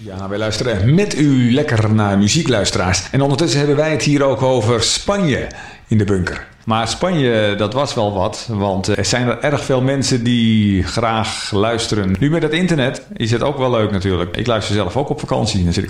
Ja, wij luisteren met u lekker naar muziek, luisteraars. En ondertussen hebben wij het hier ook over Spanje in de bunker. Maar Spanje, dat was wel wat, want er zijn er erg veel mensen die graag luisteren. Nu met het internet is het ook wel leuk natuurlijk. Ik luister zelf ook op vakantie. Dan zit ik